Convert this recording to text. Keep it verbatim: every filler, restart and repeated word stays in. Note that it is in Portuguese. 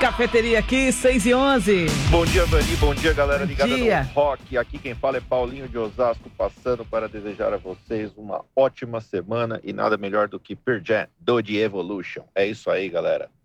Cafeteria aqui, seis e onze. Bom dia, Vani. Bom dia, galera Bom ligada dia. no Rock. Aqui quem fala é Paulinho de Osasco, passando para desejar a vocês uma ótima semana e nada melhor do que Pearl Jam, Dodge Evolution. É isso aí, galera.